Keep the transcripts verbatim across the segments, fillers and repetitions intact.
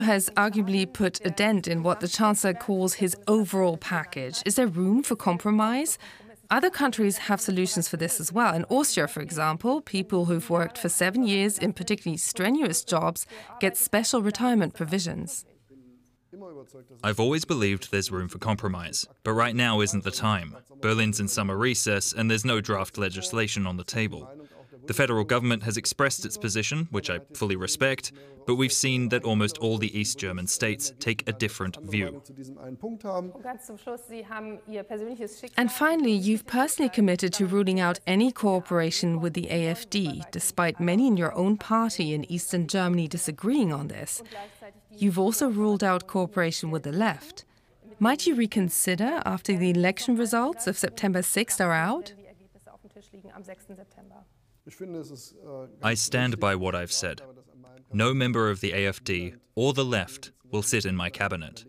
has arguably put a dent in what the Chancellor calls his overall package. Is there room for compromise? Other countries have solutions for this as well. In Austria, for example, people who've worked for seven years in particularly strenuous jobs get special retirement provisions. I've always believed there's room for compromise, but right now isn't the time. Berlin's in summer recess and there's no draft legislation on the table. The federal government has expressed its position, which I fully respect, but we've seen that almost all the East German states take a different view. And finally, you've personally committed to ruling out any cooperation with the A F D, despite many in your own party in Eastern Germany disagreeing on this. You've also ruled out cooperation with the left. Might you reconsider after the election results of September sixth are out? I stand by what I've said. No member of the A F D or the left will sit in my cabinet.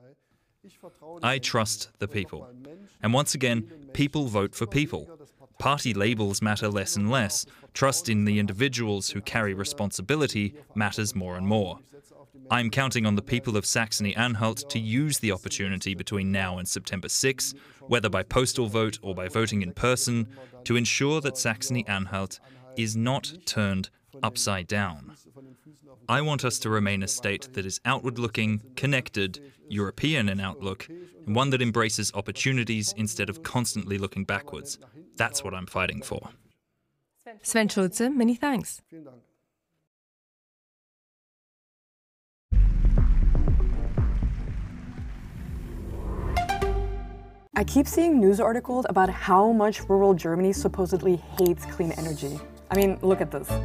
I trust the people. And once again, people vote for people. Party labels matter less and less. Trust in the individuals who carry responsibility matters more and more. I'm counting on the people of Saxony-Anhalt to use the opportunity between now and September sixth, whether by postal vote or by voting in person, to ensure that Saxony-Anhalt is not turned upside down. I want us to remain a state that is outward-looking, connected, European in outlook, and one that embraces opportunities instead of constantly looking backwards. That's what I'm fighting for. Sven Schulze, many thanks. I keep seeing news articles about how much rural Germany supposedly hates clean energy. I mean, look at this.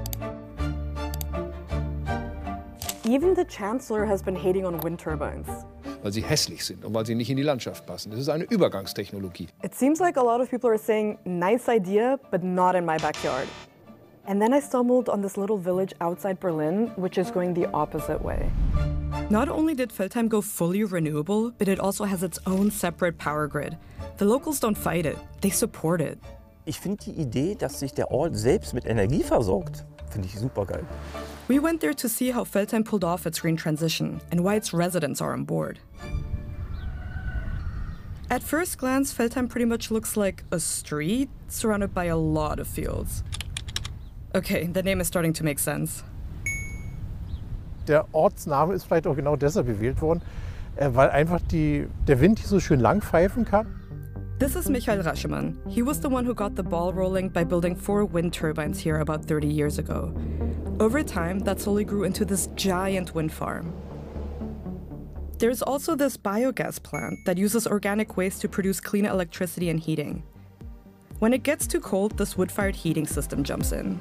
Even the Chancellor has been hating on wind turbines. Weil sie hässlich sind und weil sie nicht in die Landschaft passen. Das ist eine Übergangstechnologie. It seems like a lot of people are saying, nice idea, but not in my backyard. And then I stumbled on this little village outside Berlin, which is going the opposite way. Not only did Veltheim go fully renewable, but it also has its own separate power grid. The locals don't fight it, they support it. Ich finde die Idee, dass sich der Ort selbst mit Energie versorgt, finde ich super geil. We went there to see how Veltheim pulled off its green transition and why its residents are on board. At first glance, Veltheim pretty much looks like a street surrounded by a lot of fields. Okay, the name is starting to make sense. Der Ortsname ist vielleicht auch genau deshalb gewählt worden, weil einfach die, der Wind hier so schön lang pfeifen kann. This is Michael Raschemann. He was the one who got the ball rolling by building four wind turbines here about thirty years ago. Over time, that slowly grew into this giant wind farm. There's also this biogas plant that uses organic waste to produce clean electricity and heating. When it gets too cold, this wood-fired heating system jumps in.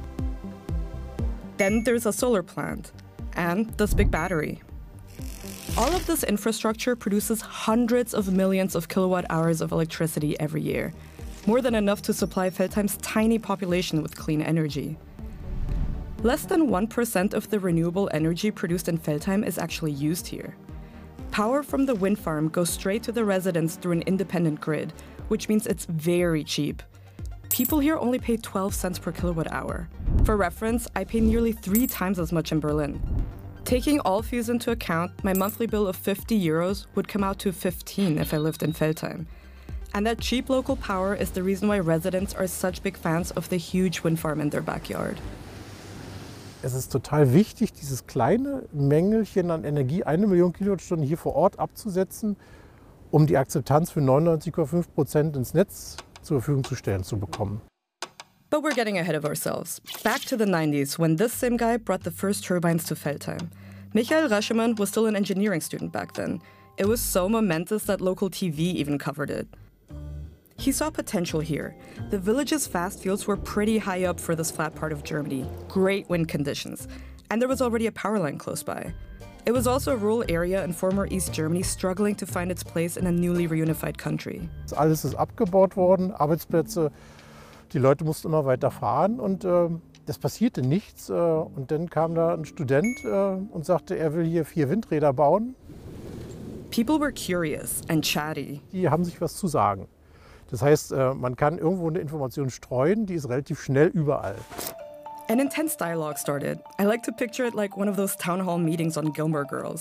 Then there's a solar plant. And this big battery. All of this infrastructure produces hundreds of millions of kilowatt hours of electricity every year, more than enough to supply Veltheim's tiny population with clean energy. Less than one percent of the renewable energy produced in Veltheim is actually used here. Power from the wind farm goes straight to the residents through an independent grid, which means it's very cheap. People here only pay twelve cents per kilowatt hour. For reference, I pay nearly three times as much in Berlin. Taking all fees into account, my monthly bill of fifty euros would come out to fifteen if I lived in Veltheim. And that cheap local power is the reason why residents are such big fans of the huge wind farm in their backyard. Es ist total wichtig, dieses kleine Mängelchen an Energie, eine Million Kilowattstunden hier vor Ort abzusetzen, um die Akzeptanz für neunundneunzig Komma fünf Prozent ins Netz zur Verfügung zu stellen zu bekommen. But we're getting ahead of ourselves. Back to the nineties, when this same guy brought the first turbines to Veltheim. Michael Raschemann was still an engineering student back then. It was so momentous that local T V even covered it. He saw potential here. The village's vast fields were pretty high up for this flat part of Germany. Great wind conditions. And there was already a power line close by. It was also a rural area in former East Germany struggling to find its place in a newly reunified country. Alles ist abgebaut worden, Arbeitsplätze. Die Leute mussten immer weiter fahren und äh, das passierte nichts. Äh, und dann kam da ein Student äh, und sagte, er will hier vier Windräder bauen. People were curious and chatty. Die haben sich was zu sagen. Das heißt, äh, man kann irgendwo eine Information streuen, die ist relativ schnell überall. An intense dialogue started. I like to picture it like one of those town hall meetings on Gilmore Girls.